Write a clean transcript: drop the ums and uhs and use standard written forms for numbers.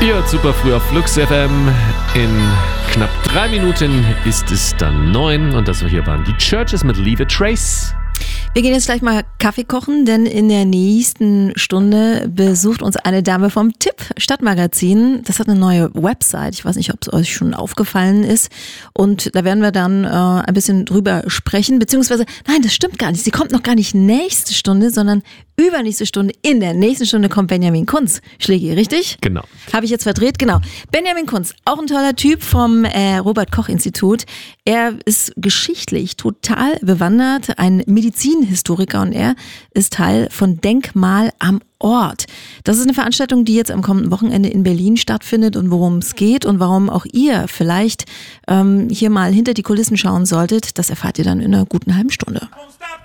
Ihr hört super früh auf Flux FM. In knapp 3 Minuten ist es dann 9 und das hier waren die Churches mit Leave a Trace. Wir gehen jetzt gleich mal Kaffee kochen, denn in der nächsten Stunde besucht uns eine Dame vom Tipp Stadtmagazin. Das hat eine neue Website. Ich weiß nicht, ob es euch schon aufgefallen ist. Und da werden wir dann ein bisschen drüber sprechen. Beziehungsweise, nein, das stimmt gar nicht. Sie kommt noch gar nicht nächste Stunde, sondern übernächste Stunde. In der nächsten Stunde kommt Benjamin Kunz. Schlägi, richtig? Genau. Habe ich jetzt verdreht? Genau. Benjamin Kunz, auch ein toller Typ vom Robert-Koch-Institut. Er ist geschichtlich total bewandert, ein Medizinhistoriker und er ist Teil von Denkmal am Ort. Das ist eine Veranstaltung, die jetzt am kommenden Wochenende in Berlin stattfindet und worum es geht und warum auch ihr vielleicht hier mal hinter die Kulissen schauen solltet, das erfahrt ihr dann in einer guten halben Stunde.